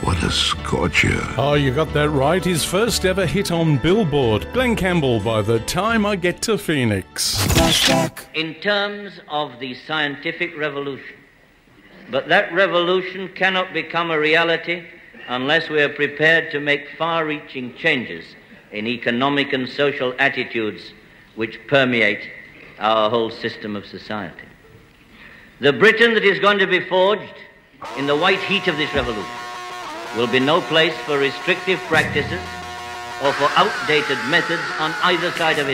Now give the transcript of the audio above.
What a scorcher. Oh, you got that right. His first ever hit on Billboard. Glenn Campbell, By the Time I Get to Phoenix. In terms of the scientific revolution, but that revolution cannot become a reality unless we are prepared to make far-reaching changes in economic and social attitudes which permeate our whole system of society. The Britain that is going to be forged in the white heat of this revolution will be no place for restrictive practices or for outdated methods on either side of it.